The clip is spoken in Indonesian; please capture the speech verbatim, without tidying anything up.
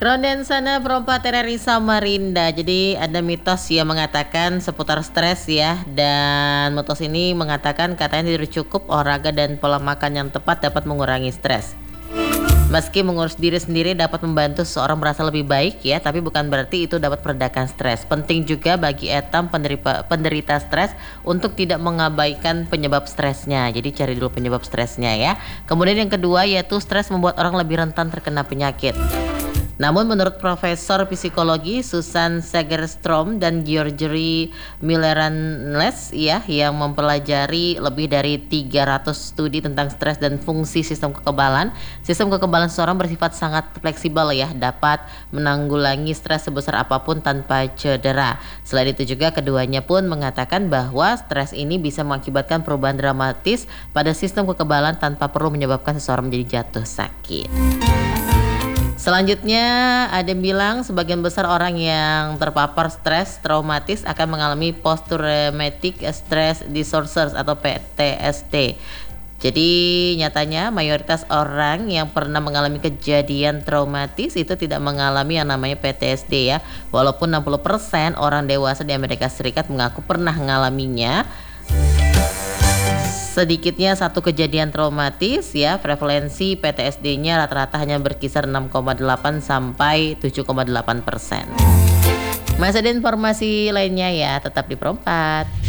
Sana Perompak T R R I Samarinda. Jadi ada mitos yang mengatakan seputar stres ya, dan mitos ini mengatakan katanya tidur cukup, olahraga dan pola makan yang tepat dapat mengurangi stres. Meski mengurus diri sendiri dapat membantu seseorang merasa lebih baik ya, tapi bukan berarti itu dapat meredakan stres. Penting juga bagi Etam penderita, penderita stres untuk tidak mengabaikan penyebab stresnya. Jadi cari dulu penyebab stresnya ya. Kemudian yang kedua yaitu stres membuat orang lebih rentan terkena penyakit. Namun menurut Profesor Psikologi Susan Segerstrom dan Georgie Milleranles ya, yang mempelajari lebih dari tiga ratus studi tentang stres dan fungsi sistem kekebalan, sistem kekebalan seseorang bersifat sangat fleksibel ya, dapat menanggulangi stres sebesar apapun tanpa cedera. Selain itu juga keduanya pun mengatakan bahwa stres ini bisa mengakibatkan perubahan dramatis pada sistem kekebalan tanpa perlu menyebabkan seseorang menjadi jatuh sakit. Selanjutnya ada yang bilang sebagian besar orang yang terpapar stres traumatis akan mengalami post traumatic stress disorders atau P T S D. Jadi nyatanya mayoritas orang yang pernah mengalami kejadian traumatis itu tidak mengalami yang namanya P T S D ya. Walaupun enam puluh persen orang dewasa di Amerika Serikat mengaku pernah mengalaminya. Sedikitnya satu kejadian traumatis ya, prevalensi P T S D-nya rata-rata hanya berkisar enam koma delapan sampai tujuh koma delapan persen. Masih ada informasi lainnya ya, tetap di Perompak.